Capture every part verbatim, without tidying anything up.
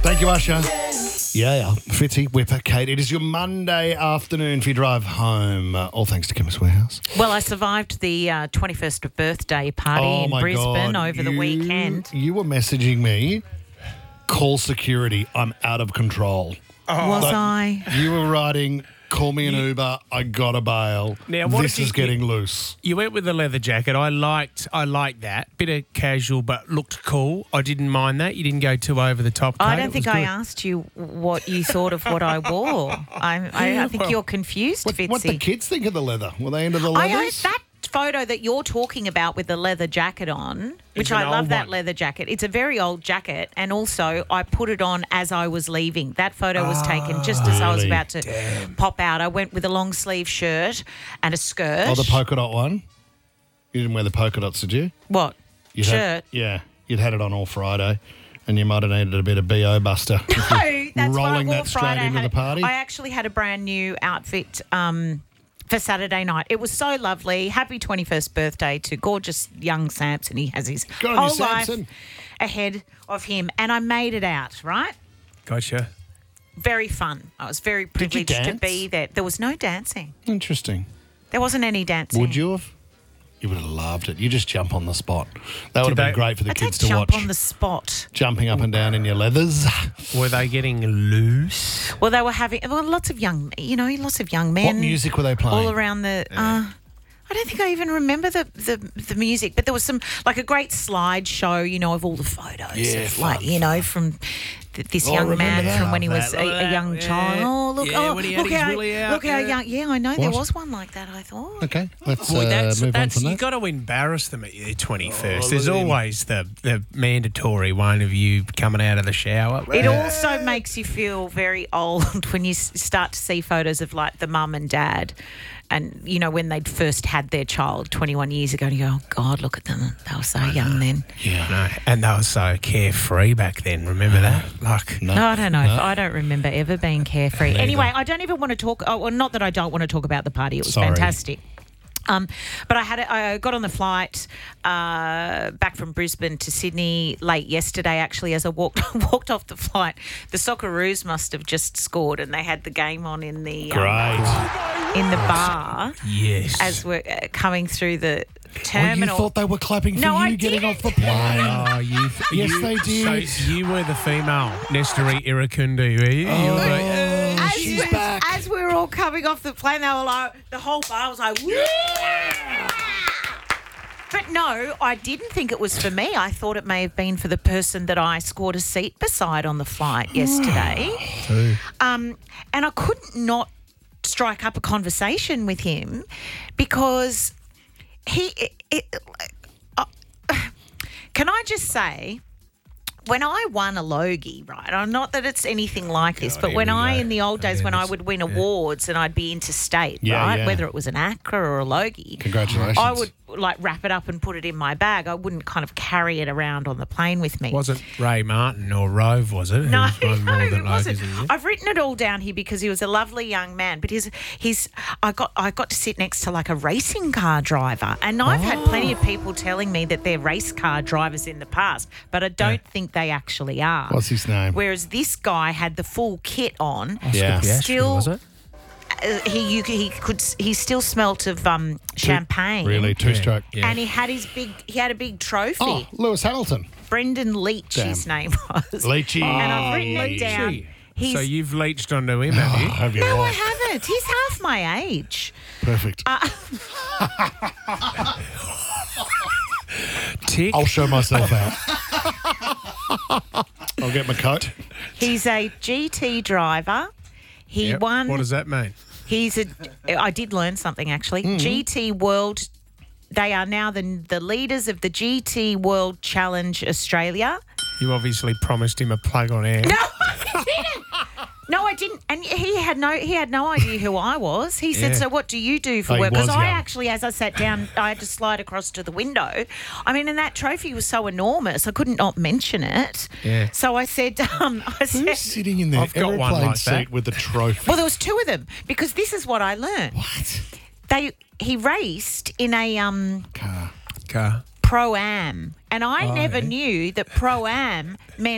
Thank you, Usher. Yeah, yeah. Fitzy, Whipper, Kate. It is your Monday afternoon for your drive home. Uh, all thanks to Chemist Warehouse. Well, I survived the uh, twenty-first birthday party Oh, in my Brisbane God. over the You- weekend. You were messaging me, call security, I'm out of control. Was Like, I? You were writing, call me an Uber, I got a bail. Now, what this did you- is getting loose. You went with the leather jacket. I liked I liked that. Bit of casual, but looked cool. I didn't mind that. You didn't go too over the top. I Kate. don't It think was I good. asked you what you thought of what I wore. I, I, I think Well, you're confused, What, Fitzy. what the kids think of the leather? Were they into the I leathers? hope that photo that you're talking about with the leather jacket on, which an I love old that one. leather jacket. It's a very old jacket, and also I put it on as I was leaving. That photo was taken just as I was Really? about to pop out. I went with a long sleeve shirt and a skirt. Oh, the polka dot one? You didn't wear the polka dots, did you? What? You'd Shirt? Had, yeah. You'd had it on all Friday, and you might have needed a bit of B O buster. No, that's rolling what I wore that straight Friday. I into had- the party? I actually had a brand new outfit um, for Saturday night. It was so lovely. Happy twenty-first birthday to gorgeous young Samson. He has his Good on you, whole life Samson. ahead of him. And I made it out, right? Gotcha. Very fun. I was very you privileged to dance? be there. There was no dancing. Interesting. There wasn't any dancing. Would you have? You would have loved it. You just jump on the spot. That would have Did been they- great for the I kids don't to jump watch. on the spot. Jumping up and down in your leathers. Were they getting loose? Well, they were having well, lots of young, you know, lots of young men. What music were they playing? All around the. Uh, I don't think I even remember the, the, the music, but there was some like a great slideshow, you know, of all the photos, Yeah, of, fun, like you know, from th- this Oh, young remember man that. from when he Love was that, a, love a that, young yeah. child. Oh, look! Yeah, oh, when he had look his how willy out, look how yeah. young. Yeah, I know there What? was one like that. I thought. Okay, let's Boy, uh, that's, move that's on from you that. got to embarrass them at your twenty-first. Oh, There's look at him. always the, the mandatory one of you coming out of the shower. It also makes you feel very old when you s- start to see photos of like the mum and dad. And, you know, when they'd first had their child twenty-one years ago, and you go, oh, God, look at them. They were so young then. Yeah. No, and they were so carefree back then. Remember that? Like, No. No, I don't know. No. I don't remember ever being carefree. Anyway, I don't even want to talk. Oh, well, not that I don't want to talk about the party. It was Sorry. fantastic. Um, but I had a, I got on the flight uh, back from Brisbane to Sydney late yesterday. Actually, as I walked walked off the flight, the Socceroos must have just scored, and they had the game on in the um, Great. in the bar yes. as we're uh, coming through the Oh, you terminal. thought they were clapping for No, you I getting didn't. off the plane? Oh, you, Yes, you- they did. So you were the female Nestori Irakundi, were you? you were like, "Eh, as, she's we, back. as we were all coming off the plane, they were like, the whole bar was like, woo! But no, I didn't think it was for me. I thought it may have been for the person that I scored a seat beside on the flight yesterday. Um, and I couldn't not strike up a conversation with him because he. It, it, uh, can I just say, when I won a Logie, right? I'm not that it's anything like this, but here when we I, go. in the old days, Yeah, when I this- would win awards and I'd be interstate, Yeah, right? yeah. Whether it was an ACRA or a Logie, Congratulations. I would like wrap it up and put it in my bag. I wouldn't kind of carry it around on the plane with me. wasn't Ray Martin or Rove, was it? No, Who's won no, more than it wasn't. Logies than you? I've written it all down here because he was a lovely young man. But he's he's I got I got to sit next to like a racing car driver, and I've had plenty of people telling me that they're race car drivers in the past, but I don't think they actually are. What's his name? Whereas this guy had the full kit on. Yeah. Piastri, Still- was it? Uh, he you, he could he still smelt of um, champagne. Really, two-stroke. Yeah. And he had his big he had a big trophy. Oh, Lewis Hamilton. Brendan Leach, Damn. his name was. Leachy. And I've written it down. Gee. He's, So you've leached onto him, have you? Have you no, I what? haven't. He's half my age. Perfect. Tick. I'll show myself out. I'll get my coat. He's a G T driver. He Yep. won. What does that mean? He's a. I did learn something actually. Mm-hmm. G T World. They are now the the leaders of the G T World Challenge Australia. You obviously promised him a plug on air. No, I didn't. No, I didn't. And he had no he had no idea who I was. He said, Yeah. "So what do you do for Oh, he work?" Because was I young. actually, as I sat down, I had to slide across to the window. I mean, and that trophy was so enormous, I couldn't not mention it. Yeah. So I said, um, I said, Who's sitting in their I've got one aeroplane like seat that. with the trophy? well, there was two of them because this is what I learned. What? They he raced in a um Car. Car. pro-am, and I Oh, never yeah. knew that pro-am meant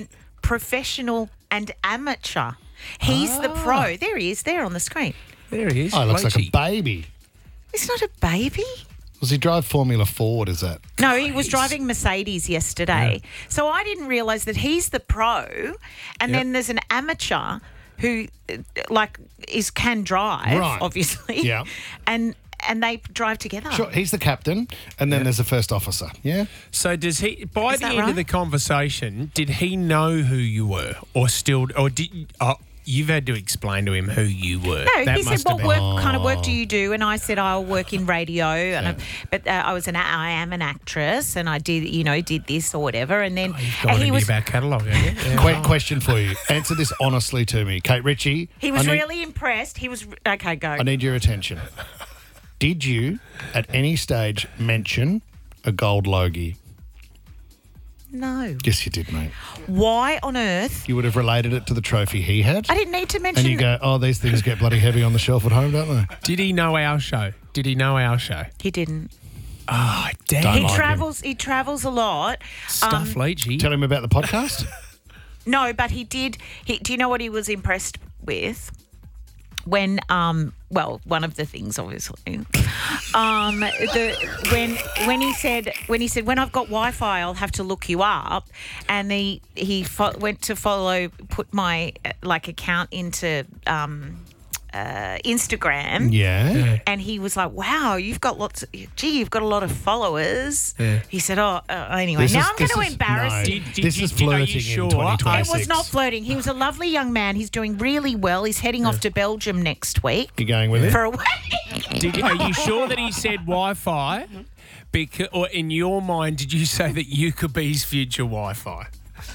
professional and amateur. He's the pro. There he is, there on the screen. There he is. Oh, he looks like a Blokey. baby. He's not a baby. Does he drive Formula Ford, is that? No, he was driving Mercedes yesterday. So I didn't realise that he's the pro, and then there's an amateur who, uh, like, is can drive, Right. obviously. Yeah. And and they drive together. Sure, he's the captain, and then there's the first officer, yeah? So does he? By Is the that end right? of the conversation, did he know who you were, or still, or did? Oh, you've had to explain to him who you were. No, That he said, must "What have work been- kind of work do you do?" And I said, "I'll work in radio." And Yeah. I, but uh, I was an I am an actress, and I did you know did this or whatever. And then You've gone and he into was your back catalogue, haven't you? Yeah. Quick question for you. Answer this honestly to me. Kate Ritchie. he was I need, really impressed. He was okay. Go. I need your attention. Did you, at any stage, mention a gold Logie? No. Yes, you did, mate. Why on earth? You would have related it to the trophy he had. I didn't need to mention. And you go, oh, these things get bloody heavy on the shelf at home, don't they? Did he know our show? Did he know our show? He didn't. Oh, damn. Don't He like him. travels. He travels a lot. Stuff, Um, Leachy. Tell him about the podcast. No, but he did. He, do you know what he was impressed with? When, um, well, one of the things, obviously, um, the when when he said when he said when I've got Wi-Fi, I'll have to look you up, and he he fo- went to follow, put my uh, like account into um, uh, Instagram. Yeah. And he was like, "Wow, you've got lots. Of, gee, you've got a lot of followers." Yeah. He said, "Oh, uh, anyway, This now is- I'm going this to is- embarrass no. him." Did- did This you- is did- are you flirting in sure? twenty It twenty-six. was not flirting. He was a lovely young man. He's doing really well. He's heading off to Belgium next week You going with him? for a week. Did, are you sure that he said Wi-Fi? Because, or in your mind, did you say that you could be his future Wi-Fi?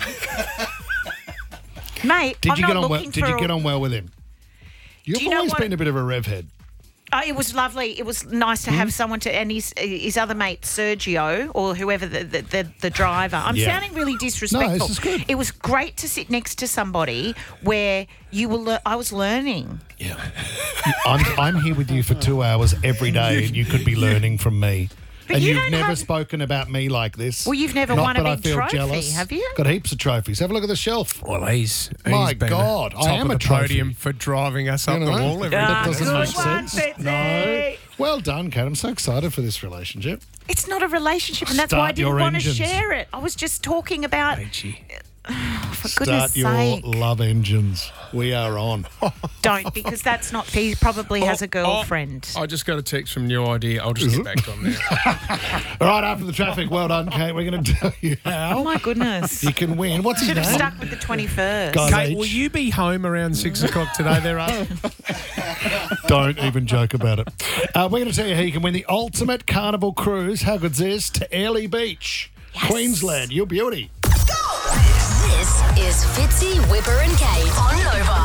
Mate, Did I'm you not get on well? looking Did for you a- get on well with him? You've Do you know always what- been a bit of a rev head. Oh, it was lovely. It was nice to Hmm? have someone to, and his his other mate Sergio, or whoever the the, the, the driver. I'm Yeah. sounding really disrespectful. No, this is good. It was great to sit next to somebody where you were. Le- I was learning. Yeah. I'm, I'm here with you for two hours every day, and you could be learning from me. But and you you've don't never have- spoken about me like this. Well, you've never Not won a that I big feel trophy, jealous. have you? Got heaps of trophies. Have a look at the shelf. Well, he's, he's My been God, top I am of a the trophy. podium for driving us up You the know, wall every that Ah, doesn't good make one, sense. Fitzy. No. Well done, Kate. I'm so excited for this relationship. It's not a relationship, and that's why I Start didn't your want engines. to share it. I was just talking about, Leachy. for Start goodness your sake, love engines. We are on. don't, because that's not. He probably has Oh, a girlfriend. I just got a text from New Idea. I'll just get back on there. All right, after the traffic. Well done, Kate. We're going to tell you Oh how my goodness! you can win. What's his Should have name? stuck with the twenty-first. Guys, Kate, H. will you be home around six o'clock today? There are. Don't even joke about it. Uh, we're going to tell you how you can win the ultimate carnival cruise. How good's this? To Airlie Beach, Queensland. Your beauty. This is Fitzy, Whipper and Kate on Nova.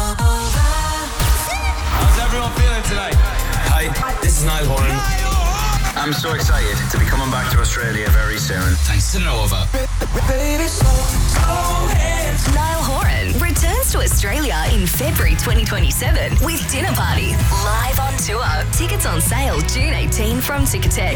How's everyone feeling today? Hi, this is Niall Horan. I'm so excited to be coming back to Australia very soon. Thanks to Nova. Niall Horan returns to Australia in February twenty twenty-seven with Dinner Party live on tour. Tickets on sale June eighteenth from Ticketek.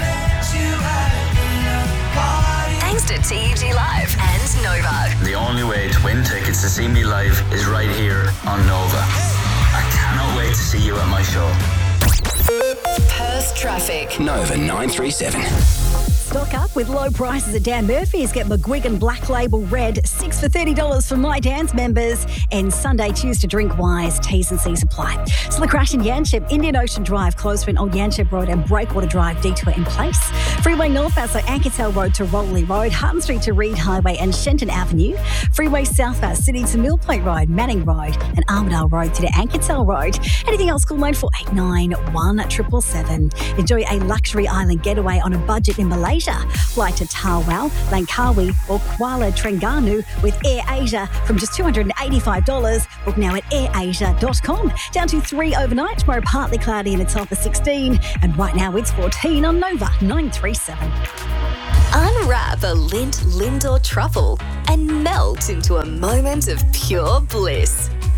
Thanks to T E G Live and Nova. The only way to win tickets to see me live is right here on Nova. I cannot wait to see you at my show. Perth traffic. Nova nine three seven. Stock up with low prices at Dan Murphy's. Get McGuigan Black Label Red, six for thirty dollars for My Dance members. And Sunday, choose to drink wise. T's and C's apply. So the crash in Yanchep, Indian Ocean Drive, closed between Old Yanchep Road and Breakwater Drive, detour in place. Freeway northbound, so Anketel Road to Rolly Road, Hutton Street to Reed Highway and Shenton Avenue. Freeway southbound, City to Mill Point Road, Manning Road and Armidale Road to the Anketel Road. Anything else, call nine four eight nine, one seven seven. Enjoy a luxury island getaway on a budget in Malaysia. Fly to Tawau, Langkawi or Kuala Terengganu with Air Asia from just two hundred eighty-five dollars. Book now at air asia dot com. Down to three overnight, tomorrow partly cloudy and it's off for sixteen. And right now it's fourteen on Nova nine three seven. Unwrap a Lindt Lindor truffle and melt into a moment of pure bliss.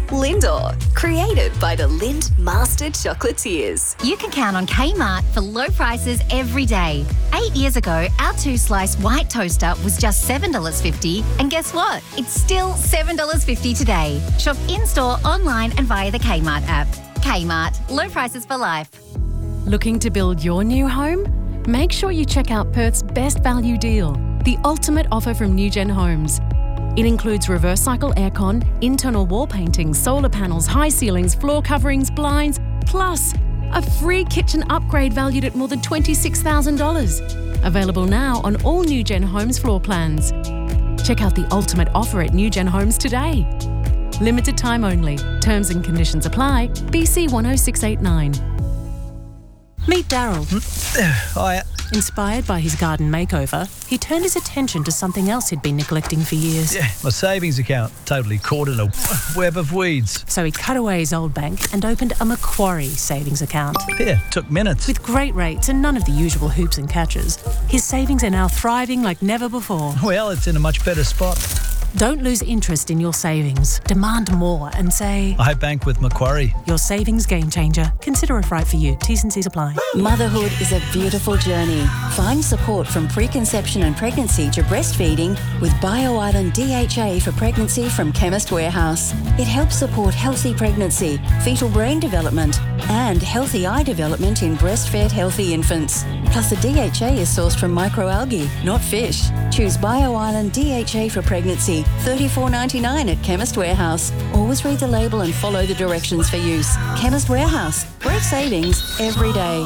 Lindor, created by the Lind Master Chocolatiers. You can count on Kmart for low prices every day. Eight years ago, our two-slice white toaster was just seven dollars fifty, and guess what? It's still seven dollars fifty today. Shop in-store, online and via the Kmart app. Kmart, low prices for life. Looking to build your new home? Make sure you check out Perth's best value deal, the ultimate offer from Newgen Homes. It includes reverse cycle aircon, internal wall painting, solar panels, high ceilings, floor coverings, blinds, plus a free kitchen upgrade valued at more than twenty-six thousand dollars. Available now on all Newgen Homes floor plans. Check out the ultimate offer at Newgen Homes today. Limited time only. Terms and conditions apply. B C one oh six eight nine. Meet Daryl. Hi. Inspired by his garden makeover, he turned his attention to something else he'd been neglecting for years. Yeah, my savings account, totally caught in a web of weeds. So he cut away his old bank and opened a Macquarie savings account. Yeah, took minutes. With great rates and none of the usual hoops and catches, his savings are now thriving like never before. Well, it's in a much better spot. Don't lose interest in your savings. Demand more and say, I bank with Macquarie. Your savings game changer. Consider if right for you. T's and C's apply. Motherhood is a beautiful journey. Find support from preconception and pregnancy to breastfeeding with BioIsland D H A for pregnancy from Chemist Warehouse. It helps support healthy pregnancy, fetal brain development, and healthy eye development in breastfed healthy infants. Plus, the D H A is sourced from microalgae, not fish. Choose BioIsland D H A for pregnancy, thirty-four ninety-nine at Chemist Warehouse. Always read the label and follow the directions for use. Chemist Warehouse. Great savings every day.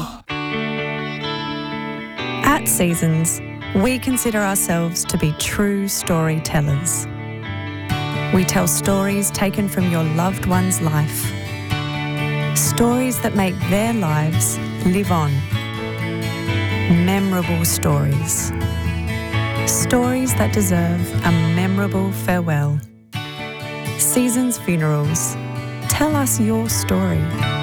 At Seasons, we consider ourselves to be true storytellers. We tell stories taken from your loved one's life. Stories that make their lives live on. Memorable stories. Stories that deserve a memorable farewell. Seasons Funerals. Tell us your story.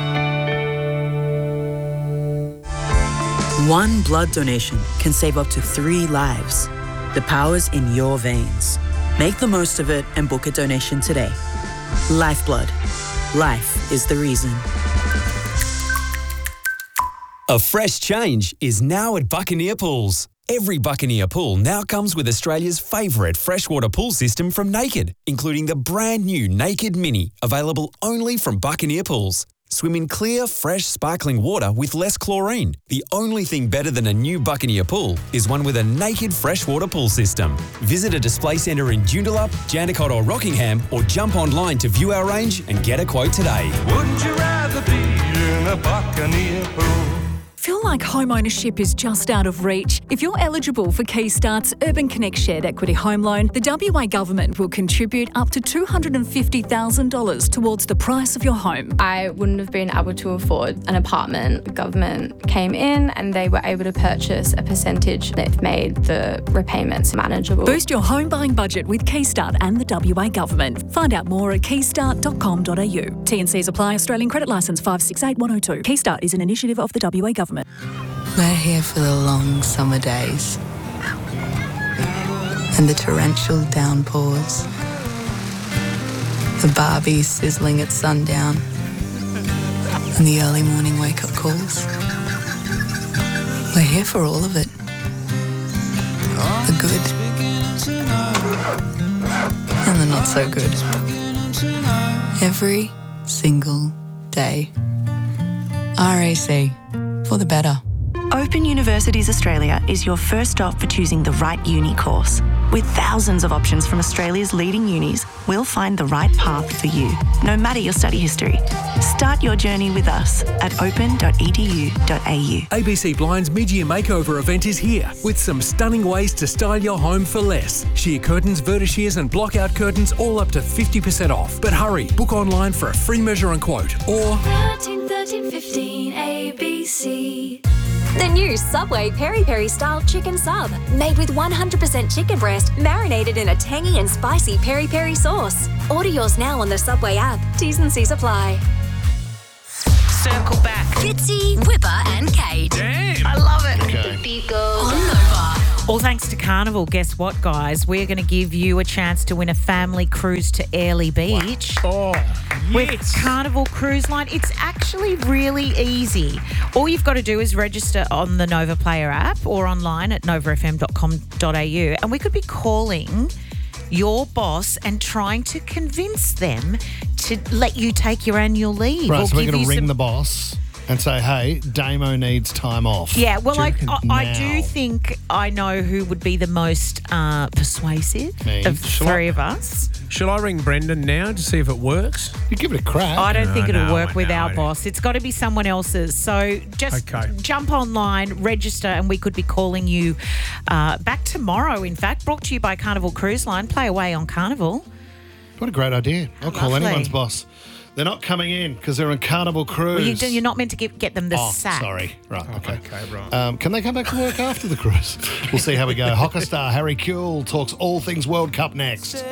One blood donation can save up to three lives. The power's in your veins. Make the most of it and book a donation today. Lifeblood. Life is the reason. A fresh change is now at Buccaneer Pools. Every Buccaneer pool now comes with Australia's favourite freshwater pool system from Naked, including the brand new Naked Mini, available only from Buccaneer Pools. Swim in clear, fresh, sparkling water with less chlorine. The only thing better than a new Buccaneer pool is one with a Naked freshwater pool system. Visit a display centre in Joondalup, Jandakot or Rockingham, or jump online to view our range and get a quote today. Wouldn't you rather be in a Buccaneer pool? Feel like home ownership is just out of reach? If you're eligible for Keystart's Urban Connect Shared Equity Home Loan, the W A Government will contribute up to two hundred fifty thousand dollars towards the price of your home. I wouldn't have been able to afford an apartment. The government came in and they were able to purchase a percentage that made the repayments manageable. Boost your home buying budget with Keystart and the W A Government. Find out more at keystart dot com dot a u. T and Cs apply. Australian Credit Licence five six eight one oh two. Keystart is an initiative of the W A Government. We're here for the long summer days and the torrential downpours, the barbie sizzling at sundown and the early morning wake-up calls. We're here for all of it. The good and the not so good. Every single day. R A C. For the better. Open Universities Australia is your first stop for choosing the right uni course. With thousands of options from Australia's leading unis, we'll find the right path for you, no matter your study history. Start your journey with us at open dot e d u dot a u. A B C Blind's mid-year makeover event is here, with some stunning ways to style your home for less. Sheer curtains, vertishears and block-out curtains all up to fifty percent off. But hurry, book online for a free measure and quote, or thirteen thirteen fifteen A B C. The new Subway Peri Peri style chicken sub, made with one hundred percent chicken breast, marinated in a tangy and spicy peri peri sauce. Order yours now on the Subway app. T's and C's apply. Circle back. Fitzy, Whipper and Kate. Damn. I love it. Okay. The beat goes on Nova. All thanks to Carnival. Guess what, guys? We're going to give you a chance to win a family cruise to Airlie Beach. Oh, With yes. Carnival Cruise Line. It's actually really easy. All you've got to do is register on the Nova Player app or online at nova f m dot com dot a u, and we could be calling your boss and trying to convince them to let you take your annual leave. Right, or so we're give going you to ring some- the boss and say, hey, Damo needs time off. Yeah, well, I, I, I Now. do think I know who would be the most uh, persuasive Me. of the Shall three I- of us. Shall I ring Brendan now to see if it works? You give it a crack. I don't No, think it'll no, work I with know, our I know. boss. It's got to be someone else's. So just Okay. jump online, register, and we could be calling you uh, back tomorrow, in fact. Brought to you by Carnival Cruise Line. Play away on Carnival. What a great idea. I'll call Lovely. anyone's boss. They're not coming in because they're on Carnival Cruise. Well, you do, you're not meant to give, get them the oh, sack. sorry. Right, okay. Okay, right. Um, can they come back to work after the cruise? We'll see how we go. Hockey star Harry Kuehl talks all things World Cup next.